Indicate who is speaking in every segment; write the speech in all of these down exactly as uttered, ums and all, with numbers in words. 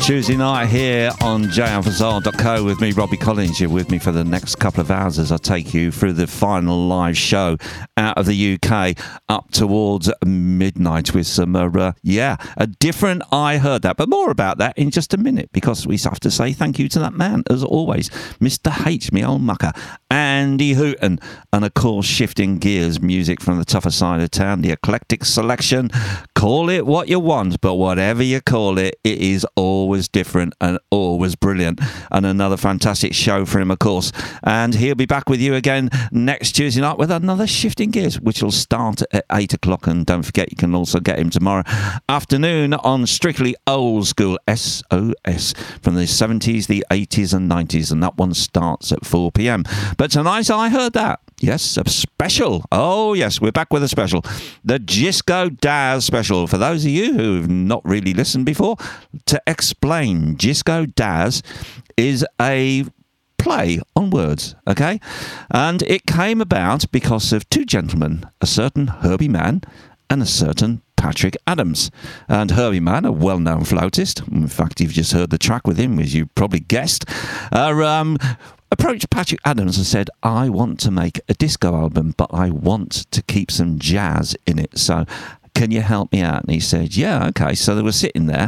Speaker 1: Tuesday night here on j alphas r dot co with me, Robbie Collins. You're with me for the next couple of hours as I take you through the final live show out of the U K up towards midnight with some, uh, yeah, a different I Heard That. But more about that in just a minute, because we have to say thank you to that man, as always, Mister H, me old mucker, Andy Hooton, and of course Shifting Gears, music from the tougher side of town, the eclectic selection. Call it what you want, but whatever you call it, it is always different and always brilliant. And another fantastic show for him, of course. And he'll be back with you again next Tuesday night with another Shifting Gears, which will start at eight o'clock. And don't forget, you can also get him tomorrow afternoon on Strictly Old School, S O S, from the seventies, the eighties and nineties. And that one starts at four p.m. But tonight, I heard that. Yes, a special. Oh, yes, we're back with a special. The Disco Daz special. For those of you who've not really listened before, to explain, Disco Daz is a play on words, okay? And it came about because of two gentlemen, a certain Herbie Mann and a certain Patrick Adams. And Herbie Mann, a well-known flautist, in fact, you've just heard the track with him, as you probably guessed, uh, um, approached Patrick Adams and said, I want to make a disco album, but I want to keep some jazz in it. So can you help me out? And he said, yeah, okay. So they were sitting there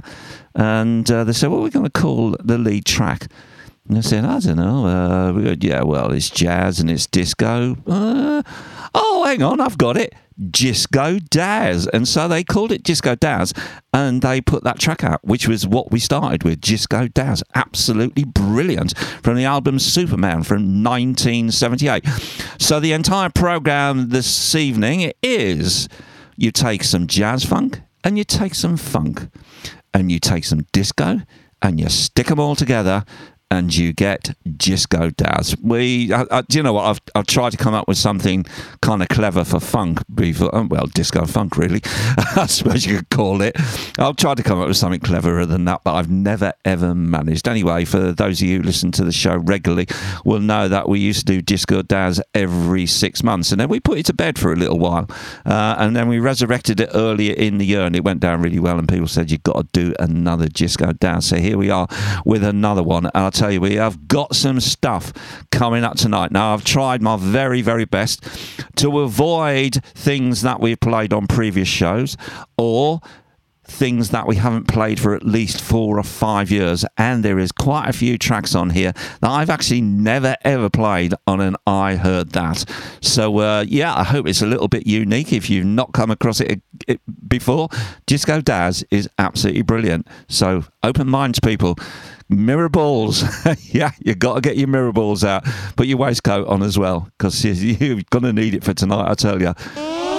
Speaker 1: and uh, they said, what are we going to call the lead track? And I said, I don't know. Uh, we go, yeah, well, it's jazz and it's disco. Uh, oh, hang on, I've got it. Disco Daz. And so they called it Disco Daz, and they put that track out, which was what we started with, Disco Daz. Absolutely brilliant, from the album Superman from nineteen seventy-eight. So the entire program this evening is, you take some jazz funk and you take some funk and you take some disco and you stick them all together and you get Disco Daz. We, I, I, do you know what? I've I've tried to come up with something kind of clever for funk before. Well, disco funk, really. I suppose you could call it. I'll try to come up with something cleverer than that, but I've never ever managed. Anyway, for those of you who listen to the show regularly, will know that we used to do Disco Daz every six months, and then we put it to bed for a little while, uh, and then we resurrected it earlier in the year, and it went down really well. And people said, you've got to do another Disco Daz. So here we are with another one. And I'll tell you, we have got some stuff coming up tonight. Now, I've tried my very, very best to avoid things that we've played on previous shows or things that we haven't played for at least four or five years. And there is quite a few tracks on here that I've actually never, ever played on an I Heard That. So, uh, yeah, I hope it's a little bit unique if you've not come across it, it before. Disco Daz is absolutely brilliant. So, open minds, people. Mirror balls. Yeah, you got to get your mirror balls out. Put your waistcoat on as well, because you're going to need it for tonight, I tell you.